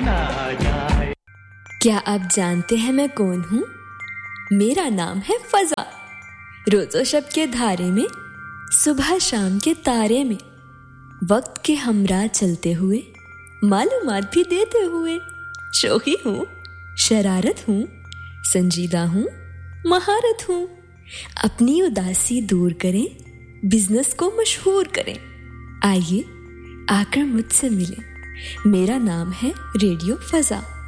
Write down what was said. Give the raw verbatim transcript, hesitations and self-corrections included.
आ जाए। क्या आप जानते हैं मैं कौन हूँ? मेरा नाम है फजा। रोजो शब के धारे में, सुबह शाम के तारे में, वक्त के हमरा चलते हुए, मालूमात भी देते हुए। शोखी हूँ, शरारत हूँ, संजीदा हूँ, महारत हूँ। अपनी उदासी दूर करें, बिजनेस को मशहूर करें। आइए आकर मुझसे मिलें। मेरा नाम है रेडियो फजा।